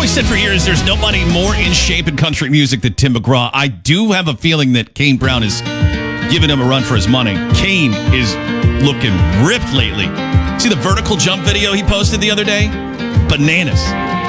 said for years there's nobody more in shape in country music than Tim McGraw. I do have a feeling that Kane Brown is giving him a run for his money. Kane is looking ripped lately. See the vertical jump video he posted the other day? Bananas.